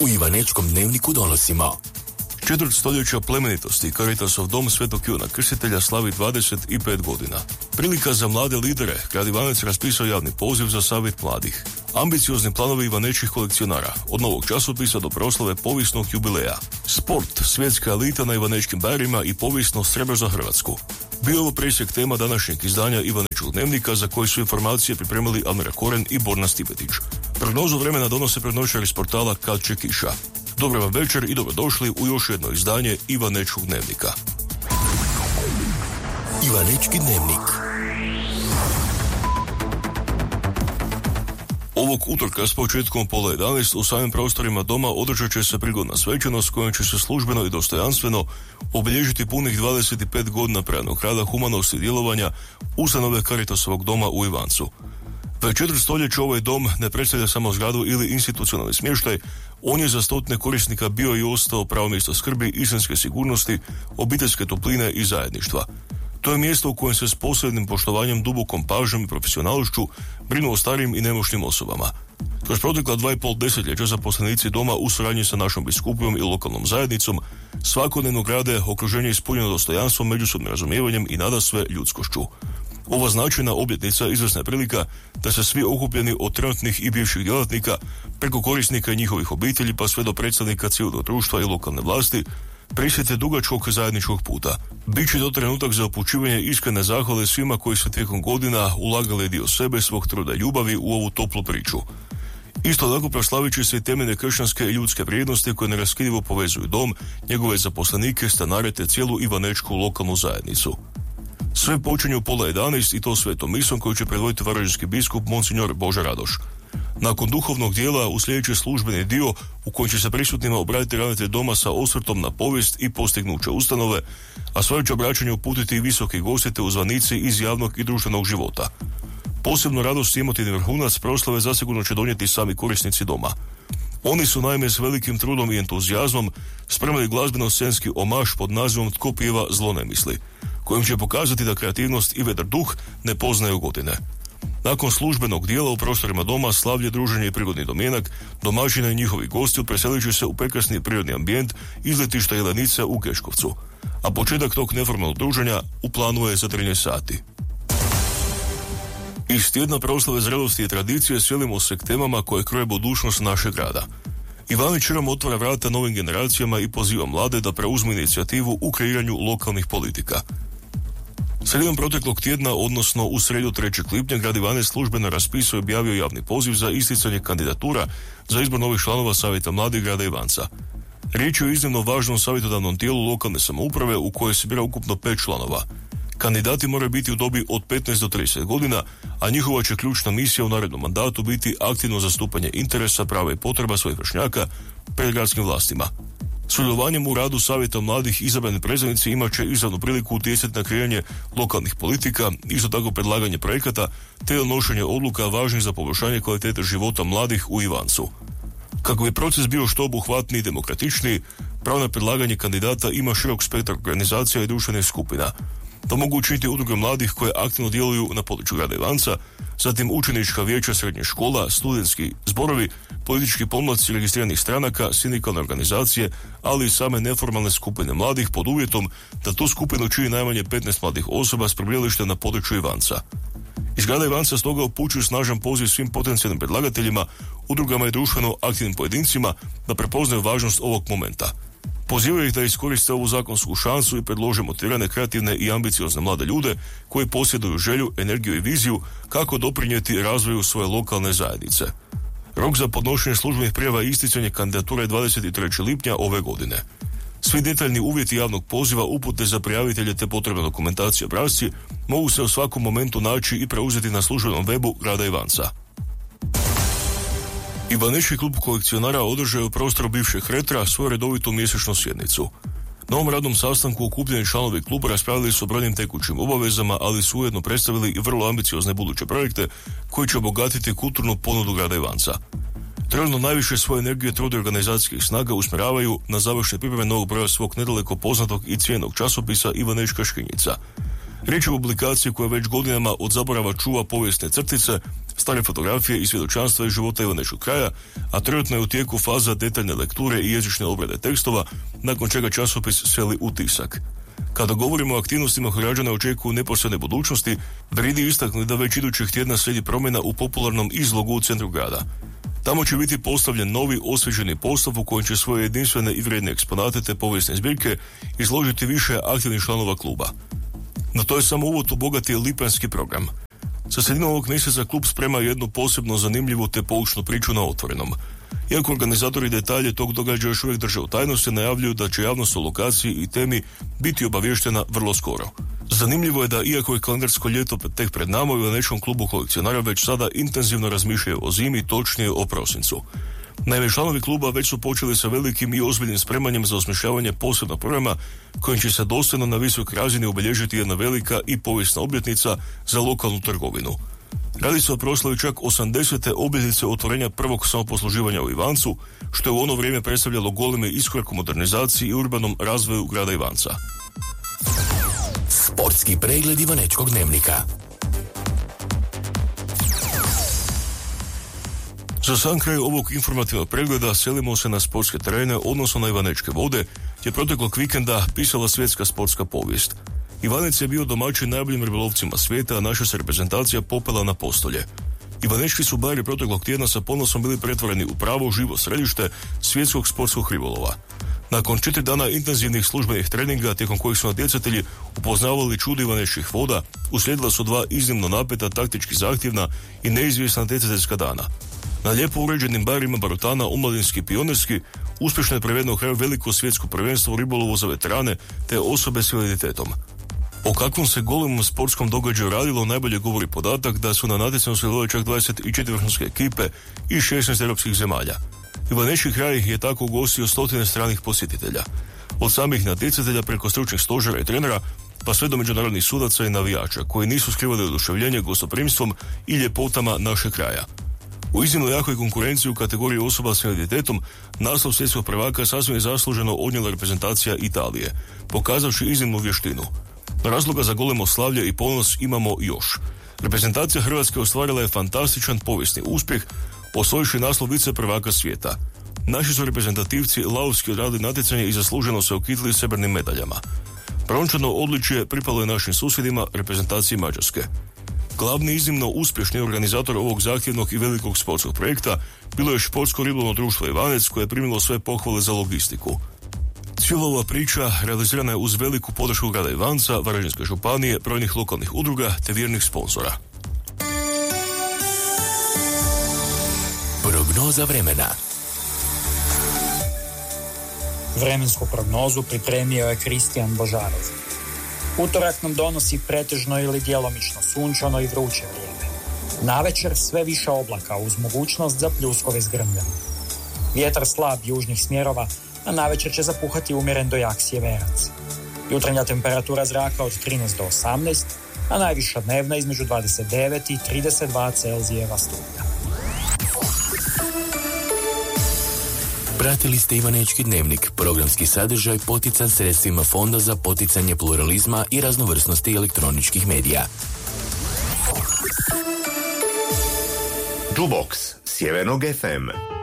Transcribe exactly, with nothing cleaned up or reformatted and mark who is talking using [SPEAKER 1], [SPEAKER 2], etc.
[SPEAKER 1] U Ivanečkom dnevniku donosimo:
[SPEAKER 2] Četvrt stoljeća plemenitosti Caritasov dom Svetog Ivana Krstitelja slavi dvadeset pet godina. Prilika za mlade lidere, grad Ivanec raspisao javni poziv za savjet mladih. Ambiciozni planovi ivanečkih kolekcionara, od novog časopisa do proslave povijesnog jubileja. Sport, svjetska elita na ivanečkim bajerima i povijesno srebro za Hrvatsku. Bio ovo presjek tema današnjeg izdanja Ivanečkog dnevnika, za koji su informacije pripremili Amira Koren i Borna Stipetić. Prognozu vremena donose prednoćari s portala Kad će kiša. Dobar vam večer i dobrodošli u još jedno izdanje Ivanečkog dnevnika.
[SPEAKER 1] Ivanečki dnevnik.
[SPEAKER 2] Ovog utorka s početkom pola jedanaest u samim prostorima doma održat će se prigodna svečanost kojom će se službeno i dostojanstveno obilježiti punih dvadeset pet godina predanog rada, humanosti i djelovanja ustanove Caritasovog doma u Ivancu. Već četiri stoljeća ovaj dom ne predstavlja samo zgradu ili institucionalni smještaj, on je za stotine korisnika bio i ostao pravo mjesto skrbi, istinske sigurnosti, obiteljske topline i zajedništva. To je mjesto u kojem se s posebnim poštovanjem, dubokom pažnjom i profesionalnošću brinu o starijim i nemoćnim osobama. Kroz protekla dva i pol desetljeća zaposlenici doma u suradnji sa našom biskupijom i lokalnom zajednicom svakodnevno grade okruženje ispunjeno dostojanstvom, međusobnim razumijevanjem i nadasve ljudskošću. Ova značajna obljetnica izvrsna je prilika da se svi okupljeni od trenutnih i bivših djelatnika, preko korisnika i njihovih obitelji pa sve do predstavnika civilnog društva i lokalne vlasti, prisjete dugačkog zajedničkog puta. Biće to trenutak za upućivanje iskrene zahvale svima koji su tijekom godina ulagali dio sebe, svog truda i ljubavi u ovu toplu priču. Isto tako proslavit će se i temeljne kršćanske i ljudske vrijednosti koje neraskidivo povezuju dom, njegove zaposlenike, stanare te cijelu ivanečku lokalnu zajednicu. Sve počinje u pola jedanaest i to svetom misom koju će predvoditi varaždinski biskup Monsignor Božo Radoš. Nakon duhovnog dijela uslijedit će službeni dio u kojem će se prisutnima obratiti ravnatelj doma sa osvrtom na povijest i postignuće ustanove, a svoje će obraćanje uputiti i visoki gosti te uzvanici iz javnog i društvenog života. Posebno radost i emotivni vrhunac proslave zasigurno će donijeti sami korisnici doma. Oni su naime s velikim trudom i entuzijazmom spremili glazbeno-scenski omaž pod nazivom Tko pjeva zlo ne misli, kojim će pokazati da kreativnost i vedar duh ne poznaju godine. Nakon službenog dijela u prostorima doma slavlje, druženje i prigodni domjenak, domaćina i njihovi gosti preselit će se u prekrasni prirodni ambijent izletišta Jelenica u Geškovcu, a početak tog neformalnog druženja u planu je za trinaest sati. Iz tjedna proslave zrelosti i tradicije sjelimo se k temama koje kroje budućnost našeg grada. Ivanić Rom otvara vrata novim generacijama i poziva mlade da preuzmu inicijativu u kreiranju lokalnih politika. Sredinom proteklog tjedna, odnosno u srijedu trećeg lipnja, grad Ivanec službeno raspisao i objavio javni poziv za isticanje kandidatura za izbor novih članova Savjeta mladih grada Ivanca. Riječ je o iznimno važnom savjetodavnom tijelu lokalne samouprave u kojoj se bira ukupno pet članova. Kandidati moraju biti u dobi od petnaest do trideset godina, a njihova će ključna misija u narednom mandatu biti aktivno zastupanje interesa, prava i potreba svojih vršnjaka pred gradskim vlastima. Sudjelovanjem u radu Savjeta mladih izabrani predstavnici imat će izravnu priliku utjecati na kreiranje lokalnih politika, isto tako predlaganje projekata te donošenje odluka važnih za poboljšanje kvalitete života mladih u Ivancu. Kako bi proces bio što obuhvatniji i demokratičniji, pravo na predlaganje kandidata ima širok spektar organizacija i društvenih skupina. To mogu učiniti udruge mladih koje aktivno djeluju na području grada Ivanca, zatim učenička vijeća srednjih škola, studentski zborovi, politički pomladci registriranih stranaka, sindikalne organizacije, ali i same neformalne skupine mladih pod uvjetom da tu skupinu čini najmanje petnaest mladih osoba s prebivalištem na području Ivanca. Iz grada Ivanca stoga upućuju snažan poziv svim potencijalnim predlagateljima, udrugama i društveno aktivnim pojedincima da prepoznaju važnost ovog momenta. Pozivaju ih da iskoriste ovu zakonsku šansu i predlože motivirane, kreativne i ambiciozne mlade ljude koji posjeduju želju, energiju i viziju kako doprinijeti razvoju svoje lokalne zajednice. Rok za podnošenje službenih prijava i isticanje kandidatura je dvadeset trećeg lipnja ove godine. Svi detaljni uvjeti javnog poziva, upute za prijavitelje te potrebna dokumentacija, obrasci mogu se u svakom momentu naći i preuzeti na službenom webu grada Ivanca. Ivanečki klub kolekcionara održao je u prostoru bivšeg Retra svoju redovitu mjesečnu sjednicu. Na ovom radnom sastanku okupljeni članovi kluba raspravljali su o brojnim tekućim obavezama, ali su ujedno predstavili i vrlo ambiciozne buduće projekte koji će obogatiti kulturnu ponudu grada Ivanca. Trenutno najviše svoje energije, trude organizacijskih snaga usmjeravaju na završne pripreme novog broja svog nedaleko poznatog i cijenjenog časopisa Ivanečka škinjica. Riječ je o publikaciji koja već godinama od zaborava čuva povijesne crtice, stare fotografije i svjedočanstva iz života ivanečkog kraja, a trenutno je u tijeku faza detaljne lekture i jezične obrade tekstova, nakon čega časopis seli u tisak. Kada govorimo o aktivnostima koje građane očekuju u neposrednoj budućnosti, vrijedi istaknuti da već idućeg tjedna slijedi promjena u popularnom izlogu u centru grada. Tamo će biti postavljen novi osvježeni postav u kojem će svoje jedinstvene i vrijedne eksponate te povijesne zbirke izložiti više aktivnih članova kluba. No to je samo uvod u bogati lipanjski program. Sa sredinom ovog mjeseca klub sprema jednu posebno zanimljivu te poučnu priču na otvorenom. Iako organizatori detalje tog događaja još uvijek drže u tajnosti, najavljuju da će javnost o lokaciji i temi biti obavještena vrlo skoro. Zanimljivo je da, iako je kalendarsko ljeto tek pred nama, u ivanečkom klubu kolekcionara već sada intenzivno razmišljaju o zimi, točnije o prosincu. Naime, članovi kluba već su počeli sa velikim i ozbiljnim spremanjem za osmišljavanje posebnog programa kojim će se dosljedno na visokoj razini obilježiti jedna velika i povijesna obljetnica za lokalnu trgovinu. Radi se o proslavi čak osamdesete obljetnice otvorenja prvog samoposluživanja u Ivancu, što je u ono vrijeme predstavljalo golemi iskorak u modernizaciji i urbanom razvoju grada Ivanca.
[SPEAKER 1] Sportski pregled ivanečkog dnevnika.
[SPEAKER 2] Za sam kraj ovog informativnog pregleda selimo se na sportske terene, odnosno na Ivanečke vode, gdje proteklog vikenda pisala svjetska sportska povijest. Ivanec je bio domaćin najboljim ribolovcima svijeta, a naša se reprezentacija popela na postolje. Ivanečki su bajeri proteklog tjedna sa ponosom bili pretvoreni u pravo živo središte svjetskog sportskog ribolova. Nakon četiri dana intenzivnih službenih treninga, tijekom kojih su natjecatelji upoznavali čudo ivanečkih voda, uslijedila su dva iznimno napeta, taktički zahtjevna i neizvjesna natjecateljska dana. Na lijepo uređenim bajerima Barutana, omladinski i pionirski, uspješno je prevedeno u kraju veliko svjetsko prvenstvo u ribolovu za veterane te osobe s invaliditetom. O kakvom se golemom sportskom događaju radilo najbolje govori podatak da su na natjecanju sudjelovale čak dvadeset četiri vrhunske ekipe i šesnaest europskih zemalja. Ivanečki kraj je tako ugostio stotine stranih posjetitelja. Od samih natjecatelja preko stručnih stožera i trenera, pa sve do međunarodnih sudaca i navijača, koji nisu skrivali oduševljenje gostoprimstvom i ljepotama našeg kraja. U iznimno jakoj konkurenciji u kategoriji osoba s invaliditetom naslov svjetskog prvaka sasvim je zasluženo odnijela reprezentacija Italije, pokazavši iznimnu vještinu. Razloga za golemo slavlje i ponos imamo još. Reprezentacija Hrvatske ostvarila je fantastičan povijesni uspjeh, osvojivši naslov vice prvaka svijeta. Naši su reprezentativci lavovski odradili natjecanje i zasluženo se okitili srebrnim medaljama. Brončano odličje pripalo je našim susjedima, reprezentaciji Mađarske. Glavni iznimno uspješni organizator ovog zahtjevnog i velikog sportskog projekta bilo je športsko ribolovno društvo Ivanec, koje je primilo sve pohvale za logistiku. Cijela ova priča realizirana je uz veliku podršku grada Ivanca, Varaždinske županije, brojnih lokalnih udruga te vjernih sponzora.
[SPEAKER 1] Prognoza vremena.
[SPEAKER 3] Vremensku prognozu pripremio je Kristijan Božarov. Utorak nam donosi pretežno ili djelomično sunčano i vruće vrijeme. Navečer sve više oblaka uz mogućnost za pljuskove s grmljom. Vjetar slab južnih smjerova, a navečer će zapuhati umjeren do jak sjeverac. Jutarnja temperatura zraka od trinaest do osamnaest, a najviša dnevna između dvadeset devet i trideset dva Celzijeva stupnja.
[SPEAKER 1] Pratili ste Ivanečki dnevnik, programski sadržaj potican sredstvima Fonda za poticanje pluralizma i raznovrsnosti elektroničkih medija.
[SPEAKER 4] Jukebox Sjevernog F M.